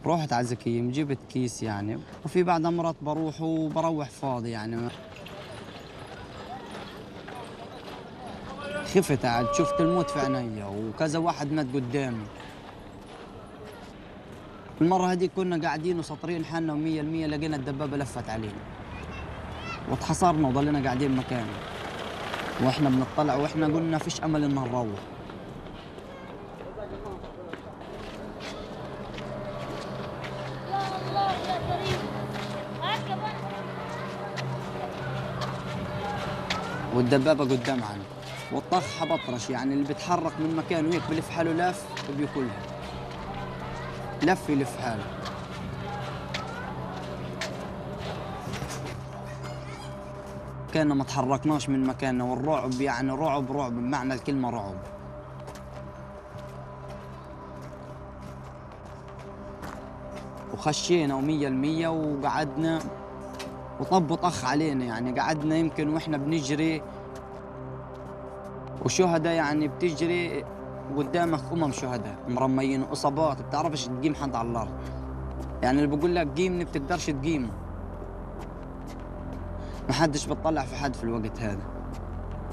رُحت على زكيم جِبت كيس يعني، وفي بعد مرات باروح وباروّح فاضي يعني. خِفت عاد، شُفت الموت في عينيّا وكذا واحد مات قدّامي. المرّة هاديك كُنّا قاعدين وساطرين حالنا و100% لقينا الدبابة لفّت علينا، واتحصرنا وضلينا قاعدين مكاننا، وإحنا بنطّلع وإحنا قُلنا ما فيش أمل إن نروّح. يا الله يا كريم. هكذا. والدبابة قدّام عنا، والطخ بطرش يعني اللي بيتحرك من مكانه هيك بيلف حاله لَف وبياكلها، لَف يلف حاله. كأننا ما تحركناش من مكاننا، والرعب يعني رعب رعب بمعنى الكلمة رعب. وخشينا و100% وقعدنا وطَب طخ علينا، يعني قعدنا يمكن وإحنا بنجري وشُهدا يعني بتجري قدّامك شُهدا مرميين وإصابات بتعرفش تقيم حد على الأرض، يعني اللي بيقول لك قيمني بتقدرش تقيمه. ما حدش بيطلّع في حد في الوقت هذا.